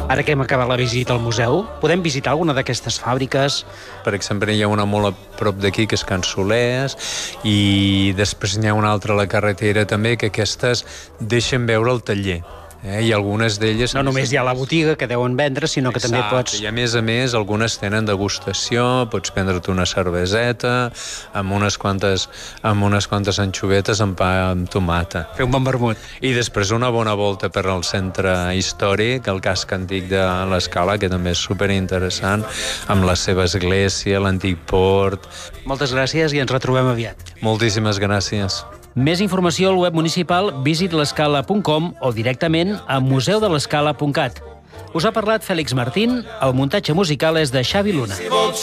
Ara que hem acabat la visita al museu, podem visitar alguna d'aquestes fàbriques? Per exemple, hi ha una molt a prop d'aquí, que és Can Solers, i després n'hi ha una altra a la carretera també, que aquestes deixen veure el taller. I algunes d'elles... No només hi ha la botiga que deuen vendre, sinó que també pots... I a més, algunes tenen degustació, pots prendre't una cerveseta amb unes quantes anxovetes amb pa amb tomata. Fer un bon vermut. I després una bona volta per al centre històric, el casc antic de l'Escala, que també és superinteressant, amb la seva església, l'antic port... Moltes gràcies i ens retrobem aviat. Moltíssimes gràcies. Més informació al web municipal visitlescala.com o directament a museudelescala.cat. Us ha parlat Fèlix Martín, el muntatge musical és de Xavi Luna.